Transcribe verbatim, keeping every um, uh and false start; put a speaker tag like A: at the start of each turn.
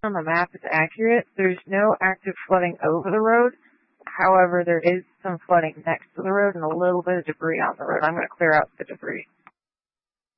A: on the map is accurate, there's no active flooding over the road. However, there is some flooding next to the road and a little bit of debris on the road. I'm going to clear out the debris.